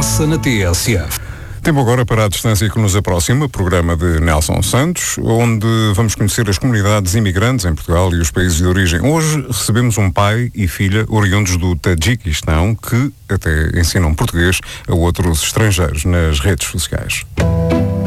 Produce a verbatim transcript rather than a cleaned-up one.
passa na T S F. Tempo agora para a distância que nos aproxima, programa de Nelson Santos, onde vamos conhecer as comunidades imigrantes em Portugal e os países de origem. Hoje recebemos um pai e filha oriundos do Tajiquistão que até ensinam português a outros estrangeiros nas redes sociais.